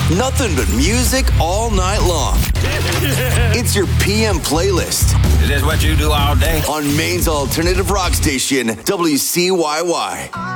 Nothing but music all night long. It's your PM playlist. Is this what you do all day? On Maine's alternative rock station, WCYY.